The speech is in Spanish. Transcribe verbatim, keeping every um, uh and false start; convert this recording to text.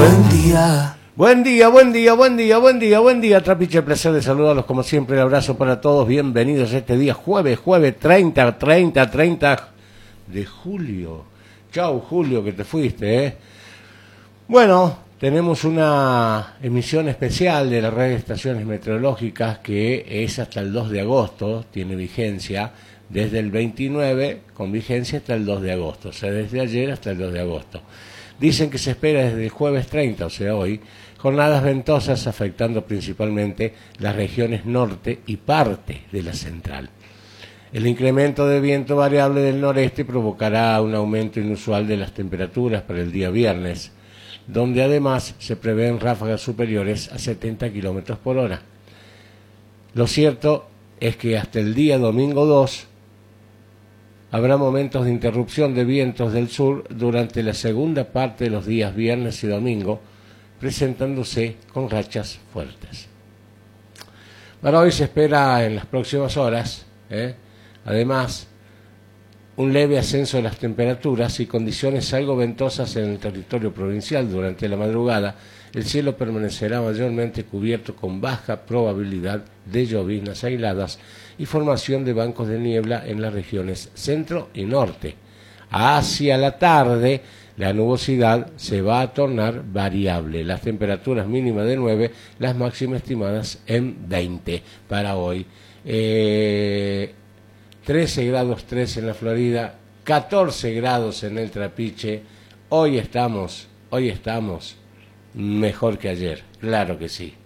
Buen día. Buen día, buen día, buen día, buen día, buen día, Trapiche, placer de saludarlos como siempre, el abrazo para todos, bienvenidos a este día jueves, jueves treinta, treinta, treinta de julio. Chau, Julio, que te fuiste, ¿eh? Bueno, tenemos una emisión especial de la red de estaciones meteorológicas que es hasta el dos de agosto, tiene vigencia desde el veintinueve, con vigencia hasta el dos de agosto, o sea, desde ayer hasta el dos de agosto. Dicen que se espera desde el jueves treinta, o sea, hoy, jornadas ventosas afectando principalmente las regiones norte y parte de la central. El incremento de viento variable del noreste provocará un aumento inusual de las temperaturas para el día viernes, donde además se prevén ráfagas superiores a setenta kilómetros por hora. Lo cierto es que hasta el día domingo dos habrá momentos de interrupción de vientos del sur durante la segunda parte de los días viernes y domingo, presentándose con rachas fuertes. Para hoy se espera en las próximas horas, ¿eh? además, un leve ascenso de las temperaturas y condiciones algo ventosas en el territorio provincial. Durante la madrugada, el cielo permanecerá mayormente cubierto con baja probabilidad de lloviznas aisladas y formación de bancos de niebla en las regiones centro y norte. Hacia la tarde, la nubosidad se va a tornar variable. Las temperaturas mínimas de nueve, las máximas estimadas en veinte para hoy. Eh, trece grados tres en la Florida, catorce grados en el Trapiche. Hoy estamos, hoy estamos mejor que ayer, claro que sí.